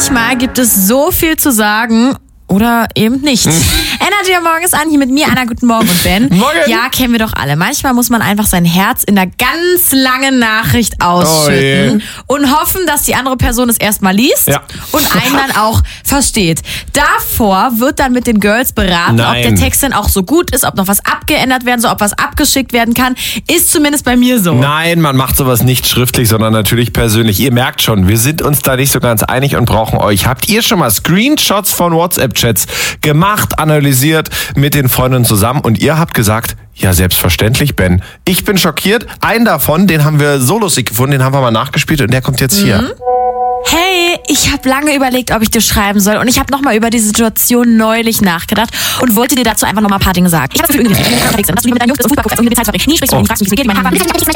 manchmal gibt es so viel zu sagen oder eben nicht. Energy am Morgen ist an, hier mit mir, Anna, guten Morgen und Ben. Morgen. Ja, kennen wir doch alle. Manchmal muss man einfach sein Herz in einer ganz langen Nachricht ausschütten und hoffen, dass die andere Person es erstmal liest und einen dann auch versteht. Davor wird dann mit den Girls beraten, ob der Text dann auch so gut ist, ob noch was abgeändert werden soll, ob was abgeschickt werden kann. Ist zumindest bei mir so. Nein, man macht sowas nicht schriftlich, sondern natürlich persönlich. Ihr merkt schon, wir sind uns da nicht so ganz einig und brauchen euch. Habt ihr schon mal Screenshots von WhatsApp-Chats gemacht, analysiert mit den Freunden zusammen und ihr habt gesagt, ja, selbstverständlich, Ben. Ich bin schockiert. Einen davon, den haben wir so lustig gefunden, den haben wir mal nachgespielt und der kommt jetzt hier. Hey, ich habe lange überlegt, ob ich dir schreiben soll und ich habe nochmal über die Situation neulich nachgedacht und wollte dir dazu einfach nochmal ein paar Dinge sagen. Ich habe für irgendwie dass du mit deinem Jungs Fußball guckst, nie sprichst du, fragst mich, wie es geht, mein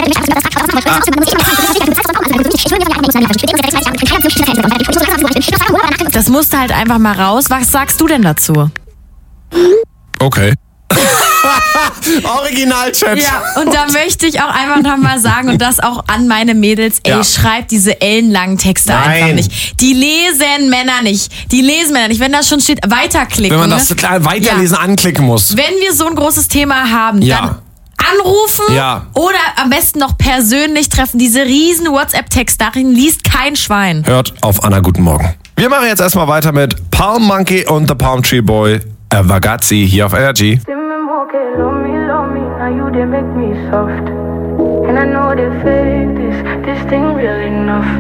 Das musste halt einfach mal raus. Was sagst du denn dazu? Okay. Original-Chat. Ja, und da möchte ich auch einfach nochmal sagen und das auch an meine Mädels, schreibt diese ellenlangen Texte einfach nicht. Die lesen Männer nicht. Wenn da schon steht, weiterklicken. Wenn man das weiterlesen anklicken muss. Wenn wir so ein großes Thema haben, dann anrufen oder am besten noch persönlich treffen. Diese riesen WhatsApp-Textnachrichten liest kein Schwein. Hört auf Anna, guten Morgen. Wir machen jetzt erstmal weiter mit Palm Monkey und The Palm Tree Boy, Vagazzi hier auf Energy. And I know they fake this thing real enough.